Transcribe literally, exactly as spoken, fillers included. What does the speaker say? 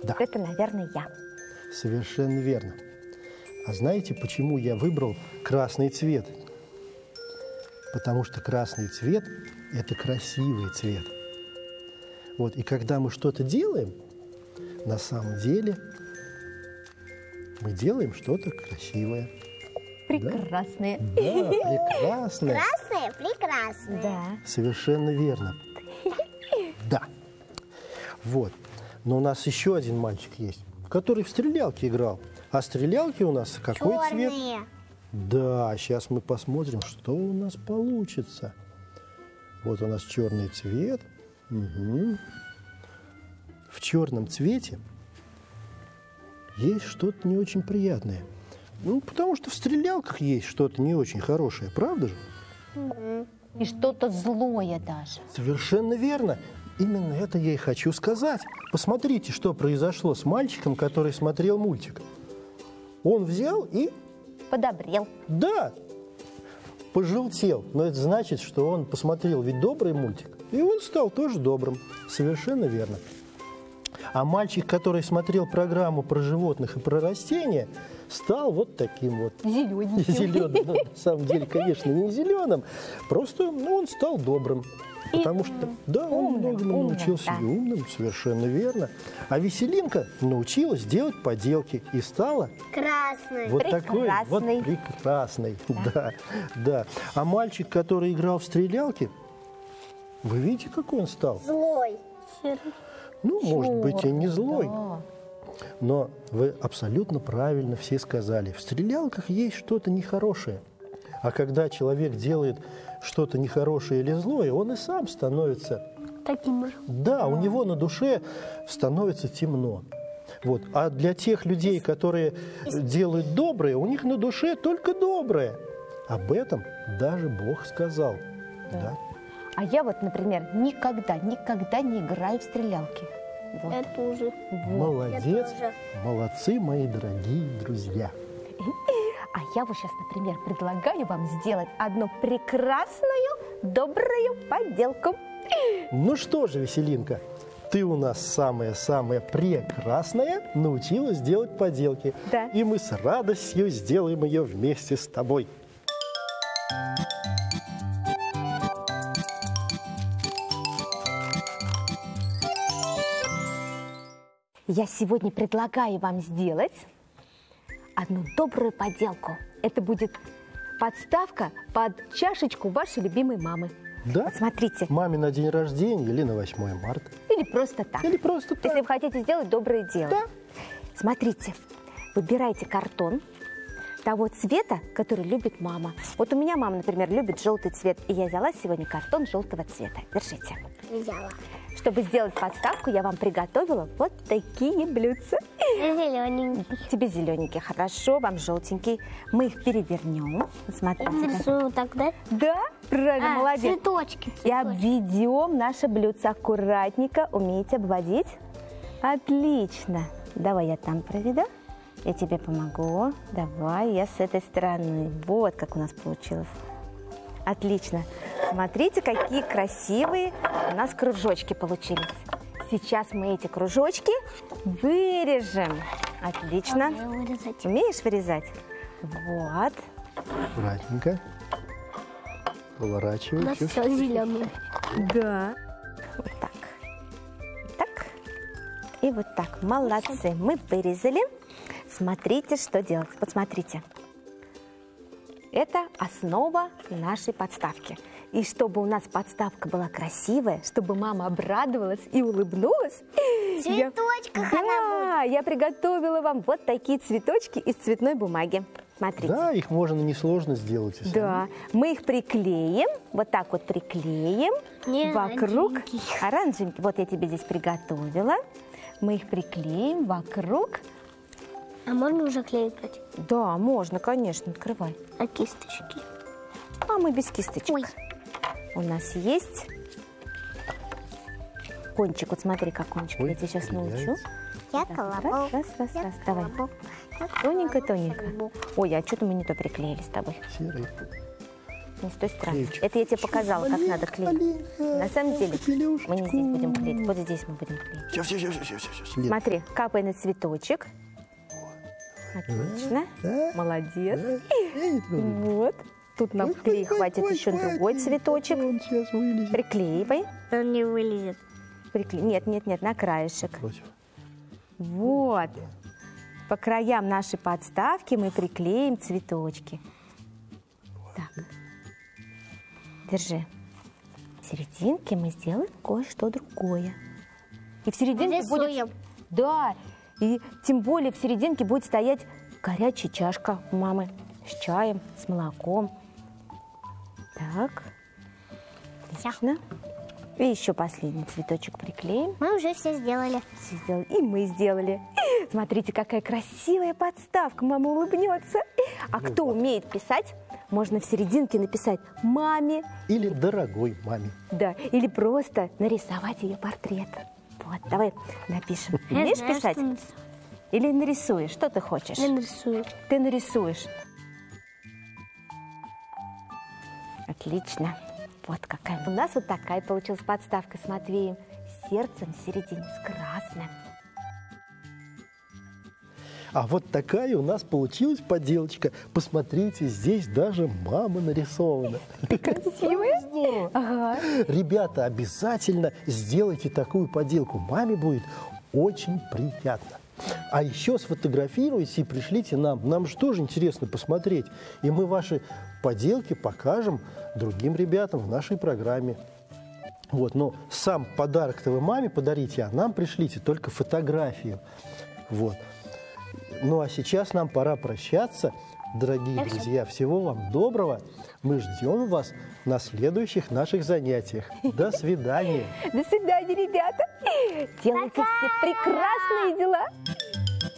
Да. Это, наверное, я. Совершенно верно. А знаете, почему я выбрал красный цвет? Потому что красный цвет – это красивый цвет. Вот, и когда мы что-то делаем, на самом деле мы делаем что-то красивое. Прекрасные. Да, прекрасное. Красное, прекрасное. Да. Совершенно верно. Да. Вот. Но у нас еще один мальчик есть, который в стрелялки играл. А стрелялки у нас какой цвет? Черные. Да, сейчас мы посмотрим, что у нас получится. Вот у нас черный цвет. Угу. В черном цвете есть что-то не очень приятное. Ну, потому что в стрелялках есть что-то не очень хорошее, правда же? И что-то злое даже. Совершенно верно. Именно это я и хочу сказать. Посмотрите, что произошло с мальчиком, который смотрел мультик. Он взял и... Подобрел. Да, пожелтел. Но это значит, что он посмотрел ведь добрый мультик, и он стал тоже добрым. Совершенно верно. А мальчик, который смотрел программу про животных и про растения, стал вот таким вот. Зелененьким. Зеленым. Ну, на самом деле, конечно, не зеленым. Просто ну, он стал добрым. Потому что, да, он умным, многому умным, научился да. и умным, совершенно верно. А Веселинка научилась делать поделки и стала Красный. вот такой вот Прекрасный. прекрасный. Да, да. А мальчик, который играл в стрелялки, вы видите, какой он стал? Злой. Ну, может быть, и не злой, Да. но вы абсолютно правильно все сказали. В стрелялках есть что-то нехорошее. А когда человек делает что-то нехорошее или злое, он и сам становится... Таким же. Да, у него на душе становится темно. Вот. А для тех людей, которые делают доброе, у них на душе только доброе. Об этом даже Бог сказал. Да. А я вот, например, никогда, никогда не играю в стрелялки. Вот. Я тоже. Молодец, Я тоже. молодцы, мои дорогие друзья. А я вот сейчас, например, предлагаю вам сделать одну прекрасную, добрую поделку. Ну что же, Веселинка, ты у нас самая-самая прекрасная, научилась делать поделки. Да. И мы с радостью сделаем ее вместе с тобой. Я сегодня предлагаю вам сделать одну добрую поделку. Это будет подставка под чашечку вашей любимой мамы. Да? Вот смотрите. Маме на день рождения или на восьмое марта. Или просто так. Или просто так. Если вы хотите сделать доброе дело. Да. Смотрите, выбирайте картон того цвета, который любит мама. Вот у меня мама, например, любит желтый цвет, и я взяла сегодня картон желтого цвета. Держите. Взяла. Чтобы сделать подставку, я вам приготовила вот такие блюдца. Зелененький. Тебе зелененький, хорошо, вам желтенький. Мы их перевернем. Смотрите. Нарисую тогда. Да, правильно, А, молодец. цветочки, И цветочки. обведем наше блюдце аккуратненько. Умеете обводить? Отлично. Давай я там проведу. Я тебе помогу. Давай, я с этой стороны. Вот как у нас получилось. Отлично. Смотрите, какие красивые у нас кружочки получились. Сейчас мы эти кружочки вырежем. Отлично. Надо вырезать. Умеешь вырезать? Вот. Аккуратненько. У Поворачивай. нас Всё, все зеленое. Да. Вот так. Вот так. И вот так. Молодцы. Мы вырезали. Смотрите, что делать. Вот смотрите. Это основа нашей подставки. И чтобы у нас подставка была красивая, чтобы мама обрадовалась и улыбнулась, В цветочках я, она да, я приготовила вам вот такие цветочки из цветной бумаги. Смотрите. Да, их можно несложно сделать. и Да, мы их приклеим, вот так вот приклеим Не вокруг оранжевенький. оранжевенький. Вот я тебе здесь приготовила. Мы их приклеим вокруг. А можно уже клеить? Да, можно, конечно, открывай. А кисточки? А мы без кисточек. Ой. У нас есть кончик. Вот смотри, как кончик. Ой, я тебя сейчас появляется. научу. Я Так, колобок. раз, раз, раз, Я раз. Давай. колобок. Я Тоненько, колобок, тоненько. колобок. Ой, а что-то мы не то приклеили с тобой. Серый. Не с той стороны. Клеечек. Это я тебе показала, как надо клеить. Маленькая На самом деле попелюшечку. мы не здесь будем клеить, вот здесь мы будем клеить. Все, все, все, все, все, все. Нет. Смотри, капай на цветочек. Отлично. Да? Молодец. Я не трогаю. Вот. Тут нам Ой, клей ой, ой, хватит ой, еще ой, другой ой, цветочек. Он сейчас вылезет. Приклеивай. Он не вылезет. Прикле- Нет, нет, нет, на краешек. Против. Вот. По краям нашей подставки мы приклеим цветочки. Так. Держи. В серединке мы сделаем кое-что другое. И в серединке будет... Рисуем. Да. И тем более в серединке будет стоять горячая чашка у мамы с чаем, с молоком. Так. Отлично. И еще последний цветочек приклеим. Мы уже все сделали. Все сделали. И мы сделали. Смотрите, какая красивая подставка. Мама улыбнется. А кто умеет писать, можно в серединке написать маме. Или дорогой маме. Да, или просто нарисовать ее портрет. Вот, давай напишем. Я Умеешь знаю, писать? что нарисую. Или нарисуешь? Что ты хочешь? Я нарисую. Ты нарисуешь. Отлично. Вот какая. У нас вот такая получилась подставка с Матвеем. С сердцем в середине, с красным. А вот такая у нас получилась поделочка. Посмотрите, здесь даже мама нарисована. Красивая? Здорово. Ага. Ребята, обязательно сделайте такую поделку. Маме будет очень приятно. А еще сфотографируйте и пришлите нам. Нам же тоже интересно посмотреть. И мы ваши поделки покажем другим ребятам в нашей программе. Вот, но сам подарок-то вы маме подарите, а нам пришлите только фотографию. Вот. Ну а сейчас нам пора прощаться. Дорогие друзья, всего вам доброго. Мы ждем вас на следующих наших занятиях. До свидания. До свидания, ребята. Делайте все прекрасные дела.